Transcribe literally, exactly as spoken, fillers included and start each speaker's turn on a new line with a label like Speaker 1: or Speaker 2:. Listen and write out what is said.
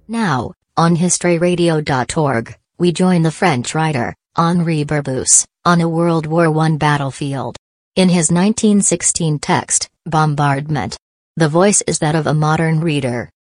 Speaker 1: Now, on history radio dot org, we join the French writer, Henri Barbusse, on a World War One battlefield. In his nineteen sixteen text, Bombardment. The voice is that of a modern reader.